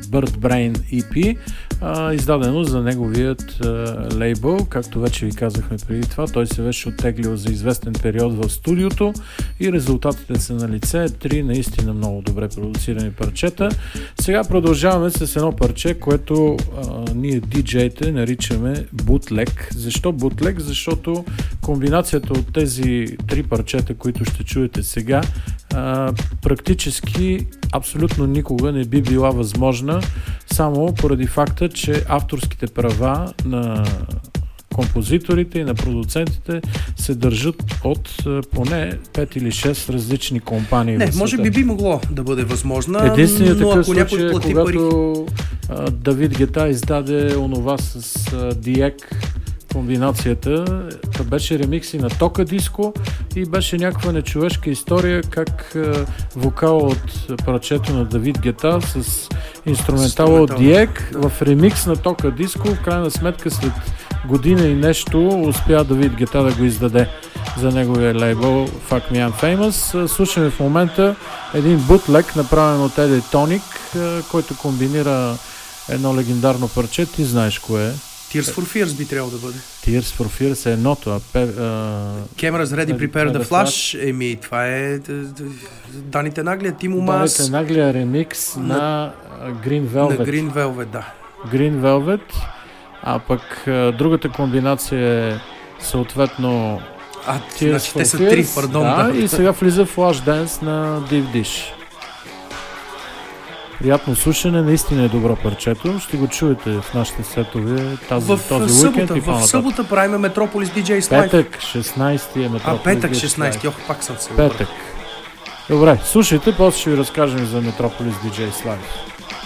Bird Brain EP, издадено за неговият лейбъл. Както вече ви казахме преди това, той се беше оттеглил за известен период в студиото и резултатите са на лице. 3 наистина много добре продуцирани парчета. Сега продължаваме с едно парче, което ние диджеите наричаме бутлег. Защо бутлег? Защото комбинацията от тези 3 парчета, които ще чуете сега, практически абсолютно никога не би била възможна, само поради факта, че авторските права на композиторите и на продуцентите се държат от поне 5 или 6 различни компании. Не, може би могло да бъде възможна. Единственият такъв случай, когато Давид Гета издаде онова с Диек комбинацията, беше ремикси на Тока Диско и беше някаква нечовешка история, как вокал от парчето на Давид Гета с инструментала от Диек в ремикс на Тока Диско, в крайна сметка след година и нещо успя Давид Гета да го издаде за неговия лейбъл Fuck Me I'm Famous. Слушаме в момента един бутлег, направен от Еди Тоник, който комбинира едно легендарно парче. Ти знаеш кое е. Tears for Fears би трябвало да бъде. Tears for Fears е едното. Cameras Ready Prepare the Flash. Това е Даните Наглия, Тимо Мас. Даните Наглия ремикс на Green Velvet. На Green Velvet, да. Green Velvet. А пък другата комбинация е съответно Tears значи for те са Fears. 3, пардон. Да, и сега влиза Flashdance на Deep Dish. Приятно слушане, наистина е добро парчето. Ще го чуете в нашите сетове този уикенд и в събота правим Метрополис DJ Live. Петък, 16 е Метрополис. Петък, 16. Пак съм се Петък. Добре, слушайте, после ще ви разкажем за Метрополис DJ Live.